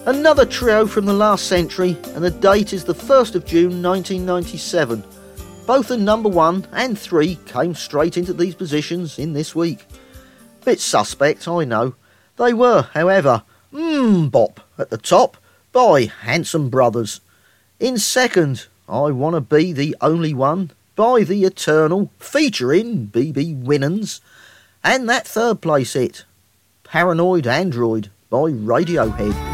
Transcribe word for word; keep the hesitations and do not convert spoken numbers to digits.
Another trio from the last century, and the date is the first of June nineteen ninety-seven. Both the number one and three came straight into these positions in this week. Bit suspect, I know. They were, however, Mmm Bop at the top by Handsome Brothers. In second, I Wanna Be the Only One by The Eternal, featuring B B Winans. And that third place hit, Paranoid Android by Radiohead.